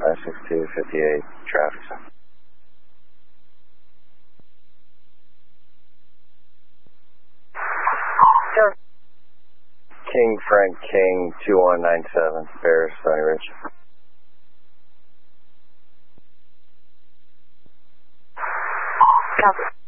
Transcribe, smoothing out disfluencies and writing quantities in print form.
56258, traffic sign. Sure. King Frank King 2197, Paris, Stony Ridge. Copy.